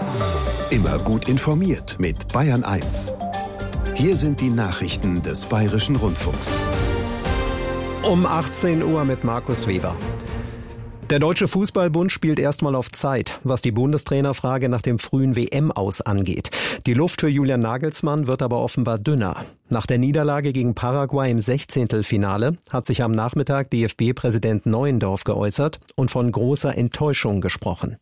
Immer gut informiert mit Bayern 1. Hier sind die Nachrichten des Bayerischen Rundfunks. Um 18 Uhr mit Markus Weber. Der Deutsche Fußballbund spielt erstmal auf Zeit, was die Bundestrainerfrage nach dem frühen WM-Aus angeht. Die Luft für Julian Nagelsmann wird aber offenbar dünner. Nach der Niederlage gegen Paraguay im 16. hat sich am Nachmittag DFB-Präsident Neuendorf geäußert und von großer Enttäuschung gesprochen.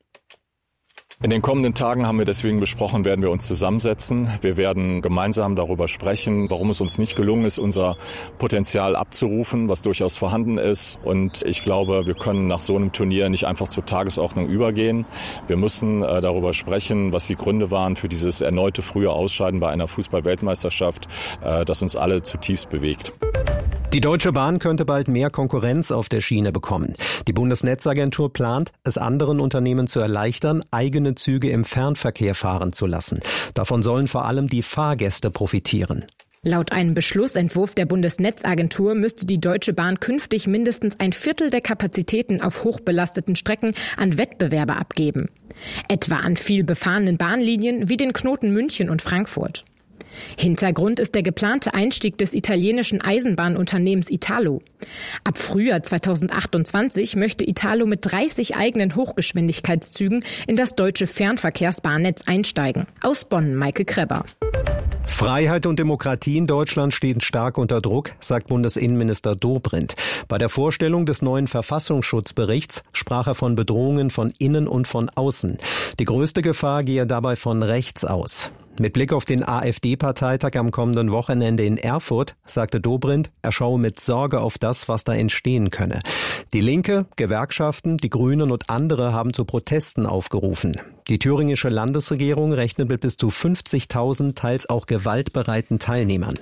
In den kommenden Tagen haben wir deswegen besprochen, werden wir uns zusammensetzen. Wir werden gemeinsam darüber sprechen, warum es uns nicht gelungen ist, unser Potenzial abzurufen, was durchaus vorhanden ist. Und ich glaube, wir können nach so einem Turnier nicht einfach zur Tagesordnung übergehen. Wir müssen darüber sprechen, was die Gründe waren für dieses erneute frühe Ausscheiden bei einer Fußball-Weltmeisterschaft, das uns alle zutiefst bewegt. Die Deutsche Bahn könnte bald mehr Konkurrenz auf der Schiene bekommen. Die Bundesnetzagentur plant, es anderen Unternehmen zu erleichtern, eigene Züge im Fernverkehr fahren zu lassen. Davon sollen vor allem die Fahrgäste profitieren. Laut einem Beschlussentwurf der Bundesnetzagentur müsste die Deutsche Bahn künftig mindestens ein Viertel der Kapazitäten auf hochbelasteten Strecken an Wettbewerber abgeben. Etwa an viel befahrenen Bahnlinien wie den Knoten München und Frankfurt. Hintergrund ist der geplante Einstieg des italienischen Eisenbahnunternehmens Italo. Ab Frühjahr 2028 möchte Italo mit 30 eigenen Hochgeschwindigkeitszügen in das deutsche Fernverkehrsbahnnetz einsteigen. Aus Bonn, Maike Kreber. Freiheit und Demokratie in Deutschland stehen stark unter Druck, sagt Bundesinnenminister Dobrindt. Bei der Vorstellung des neuen Verfassungsschutzberichts sprach er von Bedrohungen von innen und von außen. Die größte Gefahr gehe dabei von rechts aus. Mit Blick auf den AfD-Parteitag am kommenden Wochenende in Erfurt sagte Dobrindt, er schaue mit Sorge auf das, was da entstehen könne. Die Linke, Gewerkschaften, die Grünen und andere haben zu Protesten aufgerufen. Die thüringische Landesregierung rechnet mit bis zu 50.000 teils auch gewaltbereiten Teilnehmern.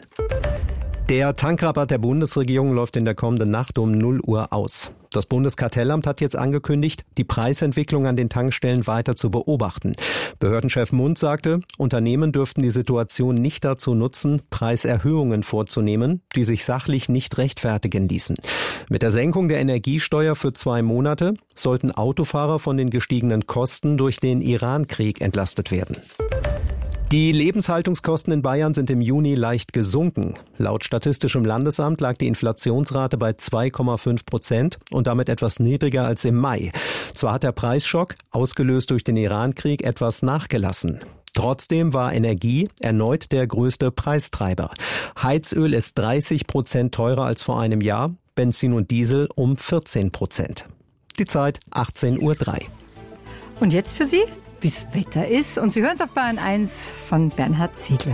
Der Tankrabatt der Bundesregierung läuft in der kommenden Nacht um 0 Uhr aus. Das Bundeskartellamt hat jetzt angekündigt, die Preisentwicklung an den Tankstellen weiter zu beobachten. Behördenchef Mund sagte, Unternehmen dürften die Situation nicht dazu nutzen, Preiserhöhungen vorzunehmen, die sich sachlich nicht rechtfertigen ließen. Mit der Senkung der Energiesteuer für 2 Monate sollten Autofahrer von den gestiegenen Kosten durch den Iran-Krieg entlastet werden. Die Lebenshaltungskosten in Bayern sind im Juni leicht gesunken. Laut Statistischem Landesamt lag die Inflationsrate bei 2,5% und damit etwas niedriger als im Mai. Zwar hat der Preisschock, ausgelöst durch den Iran-Krieg, etwas nachgelassen. Trotzdem war Energie erneut der größte Preistreiber. Heizöl ist 30% teurer als vor einem Jahr, Benzin und Diesel um 14%. Die Zeit 18:03 Uhr. Und jetzt für Sie, wie es Wetter ist. Und Sie hören es auf Bayern 1 von Bernhard Ziegler.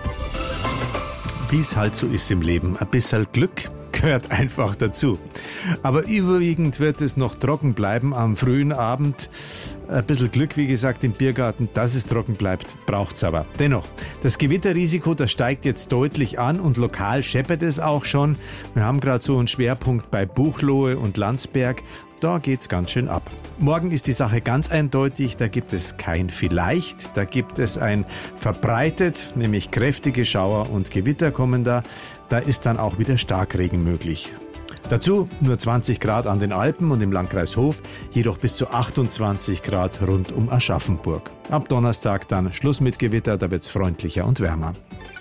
Wie es halt so ist im Leben. Ein bisschen Glück gehört einfach dazu. Aber überwiegend wird es noch trocken bleiben am frühen Abend. Ein bisschen Glück, wie gesagt, im Biergarten, dass es trocken bleibt, braucht's aber. Dennoch, das Gewitterrisiko, das steigt jetzt deutlich an und lokal scheppert es auch schon. Wir haben gerade so einen Schwerpunkt bei Buchloe und Landsberg. Da geht's ganz schön ab. Morgen ist die Sache ganz eindeutig. Da gibt es kein Vielleicht. Da gibt es ein verbreitet, nämlich kräftige Schauer und Gewitter kommen da. Da ist dann auch wieder Starkregen möglich. Dazu nur 20 Grad an den Alpen und im Landkreis Hof, jedoch bis zu 28 Grad rund um Aschaffenburg. Ab Donnerstag dann Schluss mit Gewitter, da wird's freundlicher und wärmer.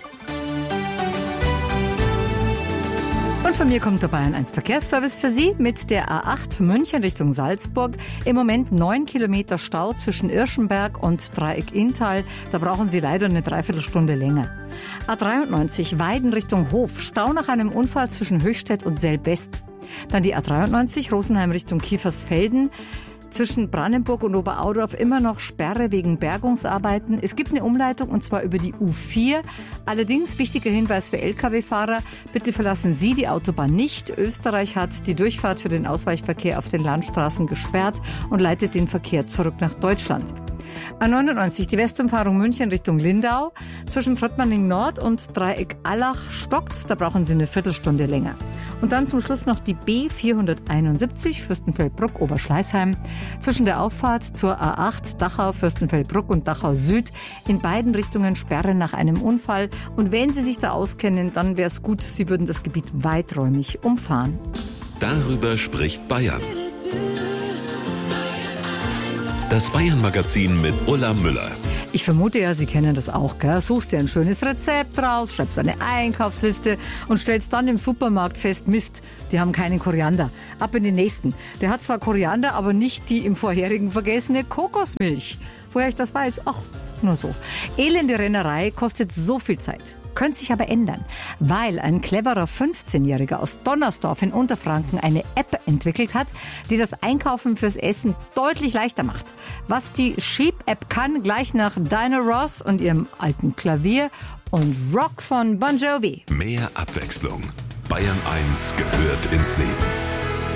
Und von mir kommt der Bayern 1 Verkehrsservice für Sie mit der A8 von München Richtung Salzburg. Im Moment 9 Kilometer Stau zwischen Irschenberg und Dreieck Inntal. Da brauchen Sie leider eine Dreiviertelstunde länger. A93 Weiden Richtung Hof. Stau nach einem Unfall zwischen Höchstädt und Selb-West. Dann die A93 Rosenheim Richtung Kiefersfelden. Zwischen Brandenburg und Oberaudorf immer noch Sperre wegen Bergungsarbeiten. Es gibt eine Umleitung und zwar über die U4. Allerdings wichtiger Hinweis für Lkw-Fahrer, bitte verlassen Sie die Autobahn nicht. Österreich hat die Durchfahrt für den Ausweichverkehr auf den Landstraßen gesperrt und leitet den Verkehr zurück nach Deutschland. A99, die Westumfahrung München Richtung Lindau. Zwischen Fröttmanning Nord und Dreieck Allach stockt, da brauchen Sie eine Viertelstunde länger. Und dann zum Schluss noch die B471 Fürstenfeldbruck Oberschleißheim. Zwischen der Auffahrt zur A8 Dachau Fürstenfeldbruck und Dachau Süd in beiden Richtungen Sperre nach einem Unfall. Und wenn Sie sich da auskennen, dann wäre es gut, Sie würden das Gebiet weiträumig umfahren. Darüber spricht Bayern. Das Bayern-Magazin mit Ulla Müller. Ich vermute ja, Sie kennen das auch, gell? Suchst dir ein schönes Rezept raus, schreibst eine Einkaufsliste und stellst dann im Supermarkt fest, Mist, die haben keinen Koriander. Ab in den nächsten. Der hat zwar Koriander, aber nicht die im vorherigen vergessene Kokosmilch. Woher ich das weiß? Ach, nur so. Elende Rennerei kostet so viel Zeit. Könnte sich aber ändern, weil ein cleverer 15-Jähriger aus Donnersdorf in Unterfranken eine App entwickelt hat, die das Einkaufen fürs Essen deutlich leichter macht. Was die Sheep-App kann, gleich nach Diana Ross und ihrem alten Klavier und Rock von Bon Jovi. Mehr Abwechslung. Bayern 1 gehört ins Leben.